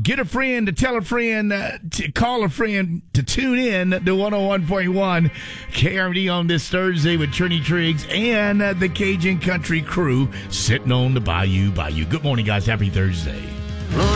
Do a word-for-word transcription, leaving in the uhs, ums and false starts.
Get a friend to tell a friend uh, to call a friend to tune in to one oh one point one K R M D on this Thursday with Trini Triggs and uh, the Cajun Country crew sitting on the Bayou Bayou. Good morning, guys. Happy Thursday.